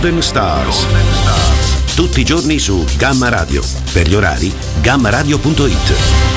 Golden Stars. Tutti i giorni su Gamma Radio. Per gli orari, gammaradio.it.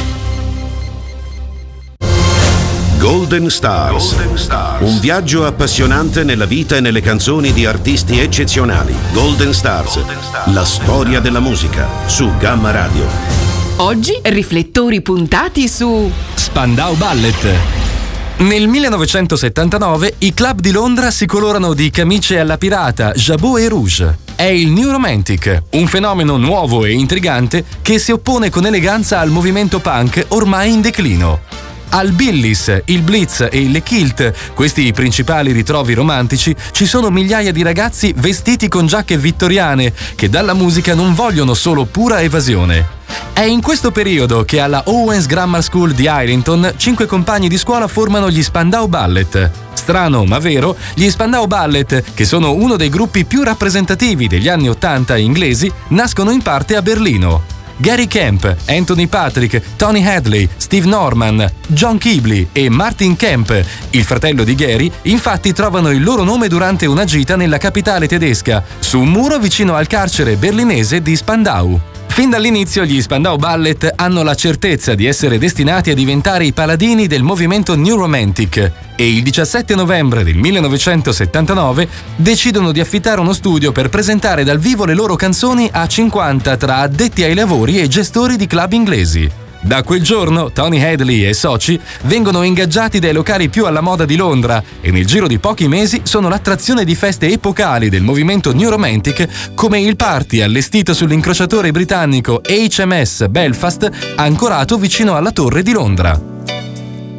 Golden Stars. Un viaggio appassionante nella vita e nelle canzoni di artisti eccezionali. Golden Stars. La storia della musica su Gamma Radio. Oggi riflettori puntati su Spandau Ballet. Nel 1979 i club di Londra si colorano di camicie alla pirata, jabot e rouge. È il New Romantic, un fenomeno nuovo e intrigante che si oppone con eleganza al movimento punk ormai in declino. Al Billis, il Blitz e le Kilt, questi principali ritrovi romantici, ci sono migliaia di ragazzi vestiti con giacche vittoriane che dalla musica non vogliono solo pura evasione. È in questo periodo che alla Owens Grammar School di Islington 5 compagni di scuola formano gli Spandau Ballet. Strano ma vero, gli Spandau Ballet, che sono uno dei gruppi più rappresentativi degli anni '80 inglesi, nascono in parte a Berlino. Gary Kemp, Anthony Patrick, Tony Hadley, Steve Norman, John Keabley e Martin Kemp, il fratello di Gary, infatti trovano il loro nome durante una gita nella capitale tedesca, su un muro vicino al carcere berlinese di Spandau. Fin dall'inizio gli Spandau Ballet hanno la certezza di essere destinati a diventare i paladini del movimento New Romantic e il 17 novembre del 1979 decidono di affittare uno studio per presentare dal vivo le loro canzoni a 50 tra addetti ai lavori e gestori di club inglesi. Da quel giorno Tony Hadley e soci vengono ingaggiati dai locali più alla moda di Londra e nel giro di pochi mesi sono l'attrazione di feste epocali del movimento New Romantic, come il party allestito sull'incrociatore britannico HMS Belfast ancorato vicino alla Torre di Londra.